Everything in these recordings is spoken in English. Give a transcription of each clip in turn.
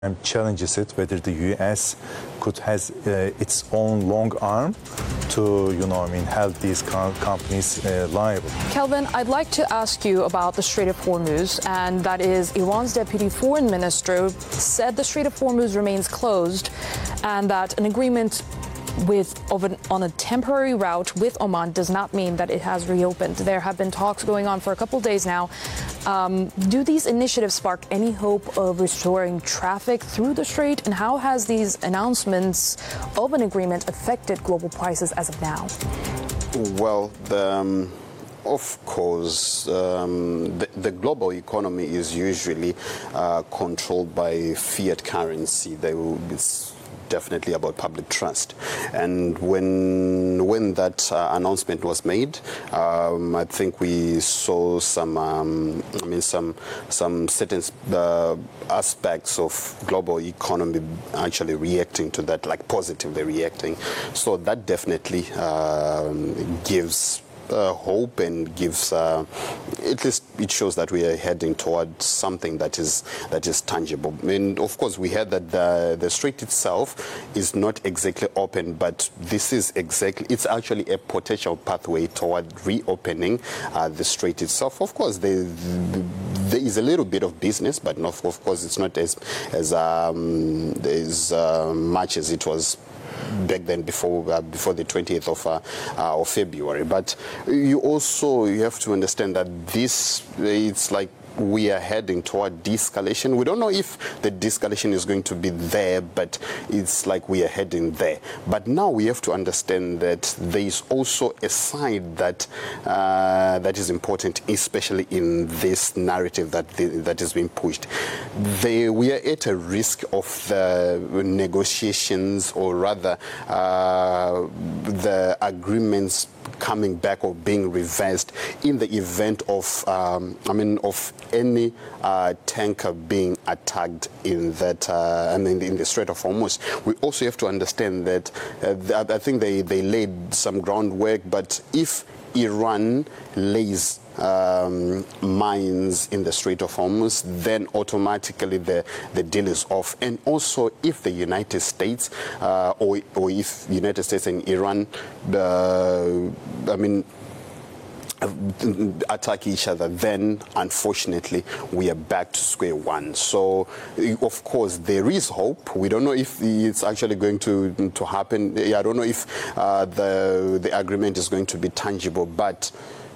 and challenges it, whether the U.S. could has its own long arm to, help these companies liable. Kelvin, I'd like to ask you about the Strait of Hormuz, and that is Iran's deputy foreign minister said the Strait of Hormuz remains closed and that an agreement on a temporary route with Oman does not mean that it has reopened. There have been talks going on for a couple of days now. Do these initiatives spark any hope of restoring traffic through the strait? And how has these announcements of an agreement affected global prices as of now? Well, of course, the global economy is usually controlled by fiat currency. It's definitely about public trust, and when that announcement was made, I think we saw some certain aspects of global economy actually reacting to that, like positively reacting. So that definitely gives hope and gives at least it shows that we are heading towards something that is tangible. And of course we heard that the strait itself is not exactly open, but this is it's actually a potential pathway toward reopening the strait itself. Of course there is a little bit of business, but of course it's not as much as it was back then before the 20th of February. But you have to understand that it's like we are heading toward de-escalation. We don't know if the de-escalation is going to be there, but it's like we are heading there. But now we have to understand that there is also a side that is important, especially in this narrative that is being pushed. We are at a risk of the negotiations, or rather the agreements coming back or being reversed in the event of any tanker being attacked in that in the Strait of Hormuz. We also have to understand that I think they laid some groundwork, but if Iran lays mines in the Strait of Hormuz, then automatically the deal is off. And also, if the United States or if United States and Iran attack each other, then unfortunately we are back to square one. So of course there is hope. We don't know if it's actually going to happen. I don't know if the agreement is going to be tangible, but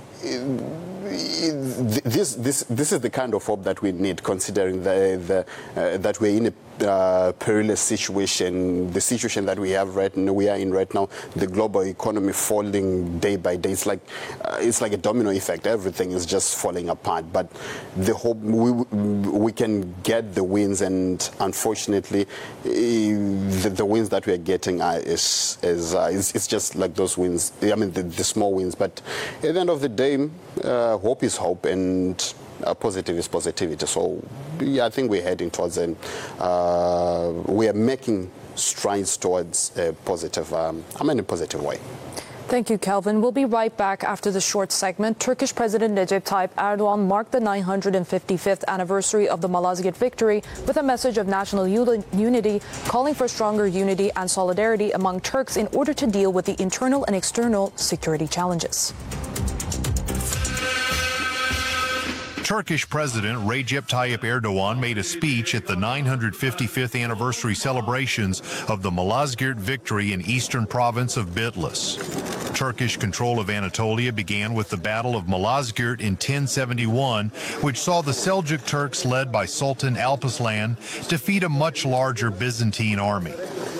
this is the kind of hope that we need, considering that we're in a perilous situation, the situation that we are in right now, the global economy falling day by day. It's like a domino effect. Everything is just falling apart. But the hope we can get the wins, and unfortunately, the wins that we are getting it's just like those wins. I mean, the small wins. But at the end of the day, hope is hope, and positive is positivity. So I think we're heading towards we are making strides towards a positive, a positive way. Thank you, Kelvin. We'll be right back after the short segment. Turkish President Recep Tayyip Erdogan marked the 955th anniversary of the Malazgirt victory with a message of national unity, calling for stronger unity and solidarity among Turks in order to deal with the internal and external security challenges. Turkish President Recep Tayyip Erdogan made a speech at the 955th anniversary celebrations of the Malazgirt victory in eastern province of Bitlis. Turkish control of Anatolia began with the Battle of Malazgirt in 1071, which saw the Seljuk Turks led by Sultan Alparslan defeat a much larger Byzantine army.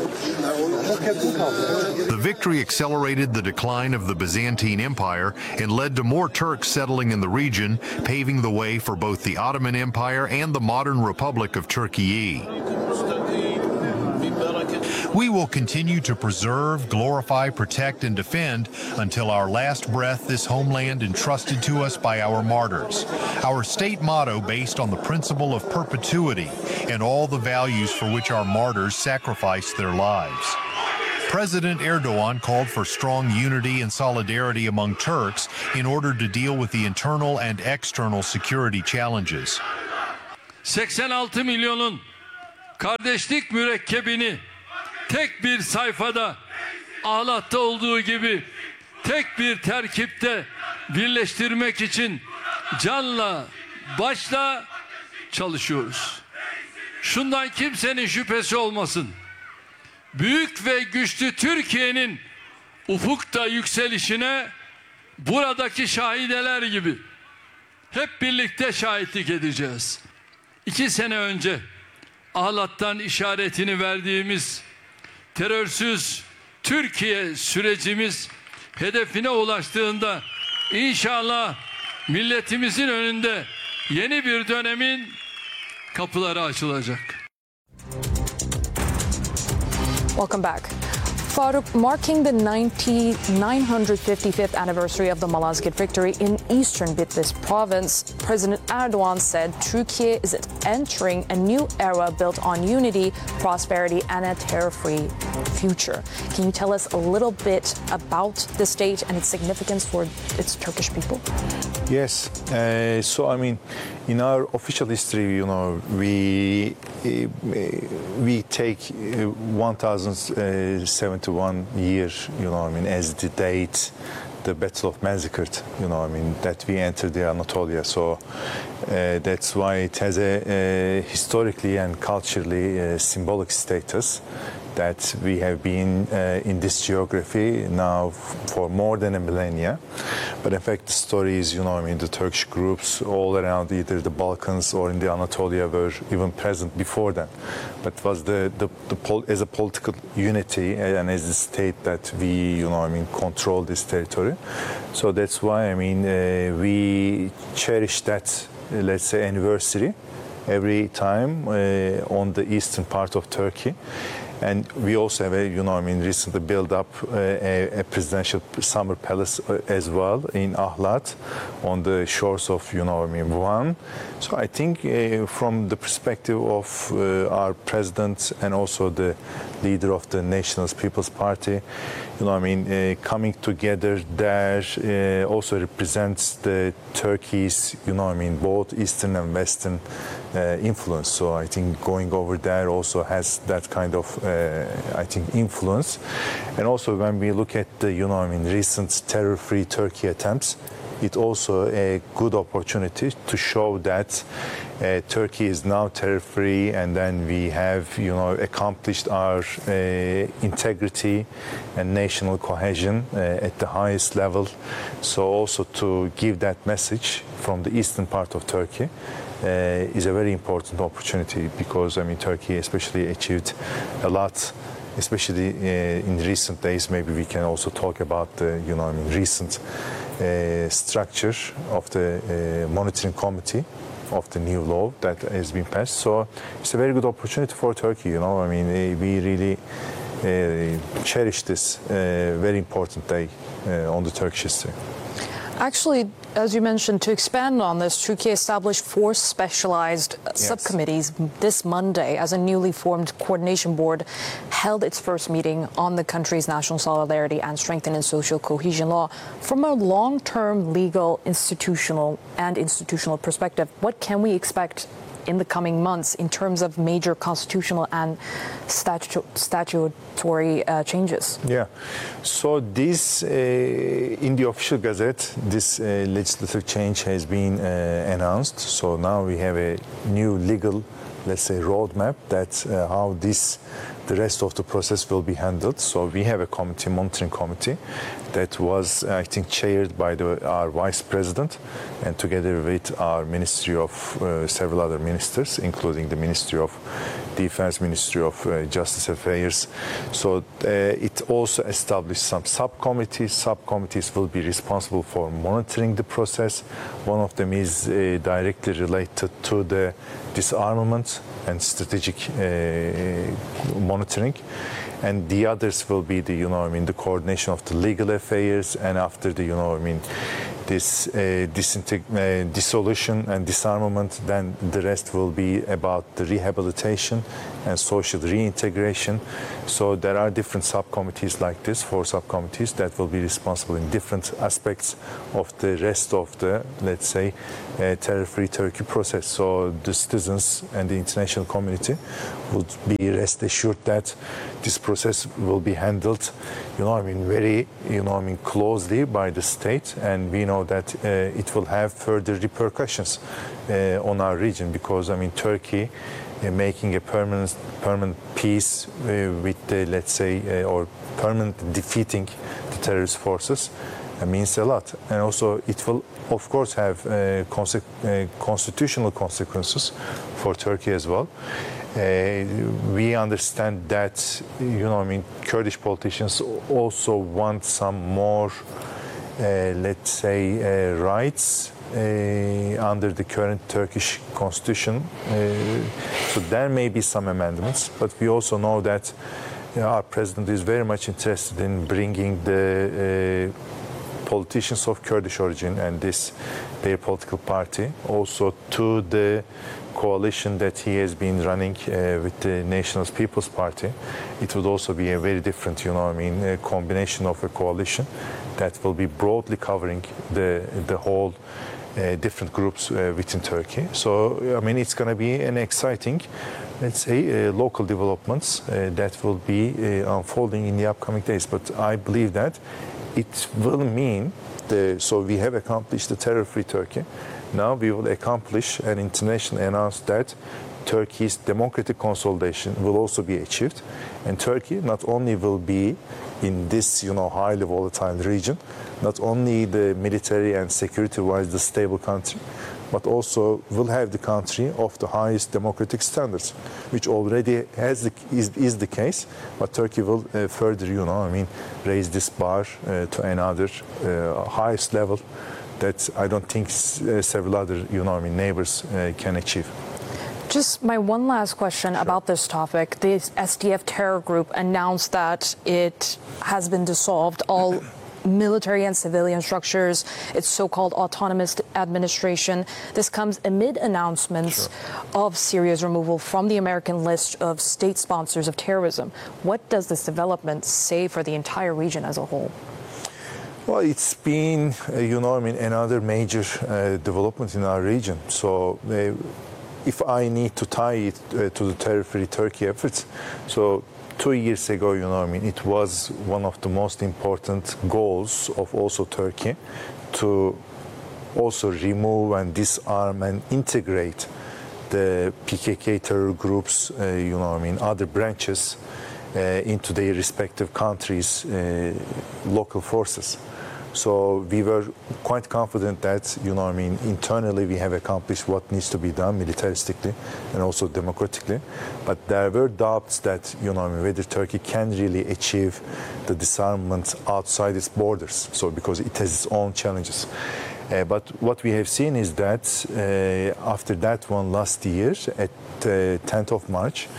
The victory accelerated the decline of the Byzantine Empire and led to more Turks settling in the region, paving the way for both the Ottoman Empire and the modern Republic of Turkey. We will continue to preserve, glorify, protect, and defend until our last breath this homeland entrusted to us by our martyrs. Our state motto based on the principle of perpetuity and all the values for which our martyrs sacrificed their lives. President Erdogan called for strong unity and solidarity among Turks in order to deal with the internal and external security challenges. 86 milyonun kardeşlik mürekkebini tek bir sayfada, Ahlat'ta olduğu gibi tek bir terkipte birleştirmek için canla başla çalışıyoruz. Şundan kimsenin şüphesi olmasın. Büyük ve güçlü Türkiye'nin ufukta yükselişine buradaki şahideler gibi hep birlikte şahitlik edeceğiz. 2 sene önce Ahlat'tan işaretini verdiğimiz terörsüz Türkiye sürecimiz hedefine ulaştığında inşallah milletimizin önünde yeni bir dönemin kapıları açılacak. Welcome back. Faruk, marking the 955th anniversary of the Malazgirt victory in eastern Bitlis province, President Erdogan said Turkey is entering a new era built on unity, prosperity, and a terror-free future. Can you tell us a little bit about this date and its significance for its Turkish people? Yes. So, I mean, in our official history, you know, we take 1071 year, you know, I mean, as the date, the Battle of Malazgirt, you know, I mean, that we entered the Anatolia. So that's why it has a historically and culturally symbolic status, that we have been in this geography now for more than a millennia. But in fact, the story is, you know, I mean, the Turkish groups all around either the Balkans or in the Anatolia were even present before then. But it was as a political unity and as a state that we, you know, I mean, control this territory. So that's why, I mean, we cherish that, let's say, anniversary every time on the eastern part of Turkey. And we also have, you know, I mean, recently built up a presidential summer palace as well in Ahlat on the shores of, you know, I mean, Van. So I think from the perspective of our president and also the leader of the Nationalist People's Party, you know, I mean, coming together there also represents the Turkey's, you know, I mean, both Eastern and Western influence. So I think going over there also has that kind of, I think, influence. And also when we look at the, you know, I mean, recent terror-free Turkey attempts, it's also a good opportunity to show that Turkey is now terror-free, and then we have, you know, accomplished our integrity and national cohesion at the highest level. So also to give that message from the eastern part of Turkey is a very important opportunity, because, I mean, Turkey especially achieved a lot, especially in recent days. Maybe we can also talk about the, you know, I mean, recent structure of the monitoring committee of the new law that has been passed. So it's a very good opportunity for Turkey, you know. I mean, we really cherish this very important day on the Turkish history. Actually, as you mentioned, to expand on this, Turkey established 4 specialized subcommittees this Monday as a newly formed coordination board held its first meeting on the country's national solidarity and strengthening social cohesion law. From a long-term legal, institutional perspective, what can we expect in the coming months in terms of major constitutional and statutory changes? Yeah. So this, in the official gazette, this legislative change has been announced. So now we have a new legal, let's say, roadmap that how the rest of the process will be handled. So we have a committee, monitoring committee, that was, I think, chaired by our vice president, and together with our ministry of several other ministers, including the Ministry of Defense, Ministry of Justice Affairs. So it also established some subcommittees. Subcommittees will be responsible for monitoring the process. One of them is directly related to the disarmament and strategic monitoring, and the others will be the, you know, I mean, the coordination of the legal affairs, and after the, you know, I mean, this dissolution and disarmament, then the rest will be about the rehabilitation and social reintegration. So there are different subcommittees like this, 4 subcommittees that will be responsible in different aspects of the rest of the, let's say, terror-free Turkey process. So the citizens and the international community would be rest assured that this process will be handled, very, closely by the state, and we know that it will have further repercussions on our region because, Turkey making a permanent peace with the, let's say, or permanent defeating the terrorist forces means a lot. And also it will, of course, have constitutional consequences for Turkey as well. We understand that, Kurdish politicians also want some more, let's say, rights under the current Turkish constitution. So there may be some amendments, but we also know that our president is very much interested in bringing the politicians of Kurdish origin and their political party also to the coalition that he has been running with the Nationalist People's Party. It would also be a very different, a combination of a coalition that will be broadly covering the whole different groups within Turkey. So, it's going to be an exciting, let's say, local developments that will be unfolding in the upcoming days. But I believe that it will mean, so we have accomplished the terror-free Turkey. Now we will accomplish and internationally announce that Turkey's democratic consolidation will also be achieved. And Turkey not only will be in this, highly volatile region, not only the military and security-wise the stable country, but also will have the country of the highest democratic standards, which already is the case. But Turkey will further, raise this bar to another highest level that I don't think several other, neighbors can achieve. Just my one last question about this topic. The SDF terror group announced that it has been dissolved, all military and civilian structures, its so-called autonomous administration. This comes amid announcements of Syria's removal from the American list of state sponsors of terrorism. What does this development say for the entire region as a whole? Well, it's been, another major development in our region. So if I need to tie it to the terror-free Turkey efforts, so 2 years ago, it was one of the most important goals of also Turkey to also remove and disarm and integrate the PKK terror groups, other branches into their respective countries' local forces. So we were quite confident that, internally we have accomplished what needs to be done militaristically and also democratically. But there were doubts that, whether Turkey can really achieve the disarmament outside its borders. So because it has its own challenges. But what we have seen is that after that one last year, at 10th of March,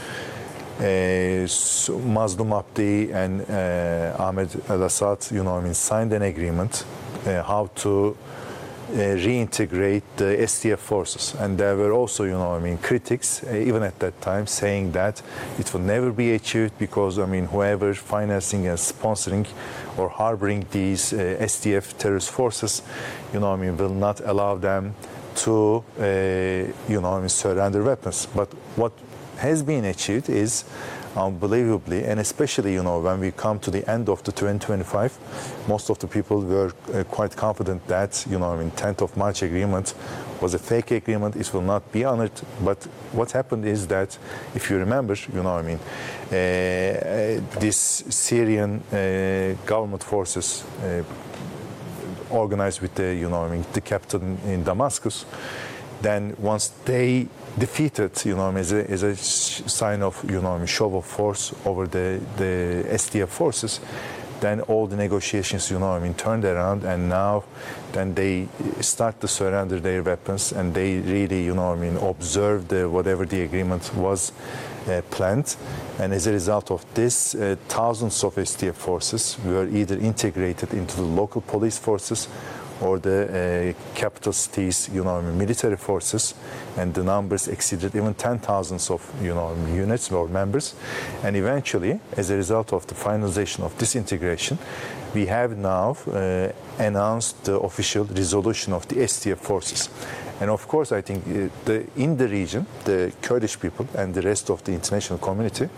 Mazlum Abdi and Ahmed al-Assad, signed an agreement how to reintegrate the SDF forces. And there were also, critics, even at that time, saying that it will never be achieved because, whoever financing and sponsoring or harboring these SDF terrorist forces, will not allow them to, surrender weapons. But what has been achieved is unbelievably, and especially when we come to the end of the 2025, most of the people were quite confident that 10th of March agreement was a fake agreement. It will not be honored. But what happened is that, if you remember, this Syrian government forces organized with the capital in Damascus. Then once they defeated, as a sign of, show of force over the SDF forces, then all the negotiations, turned around, and now then they start to surrender their weapons, and they really, observe whatever the agreement was planned. And as a result of this, thousands of SDF forces were either integrated into the local police forces or the capital cities, military forces, and the numbers exceeded even 10,000 of, units or members. And eventually, as a result of the finalization of this integration, we have now announced the official resolution of the SDF forces. And of course, I think in the region, the Kurdish people and the rest of the international community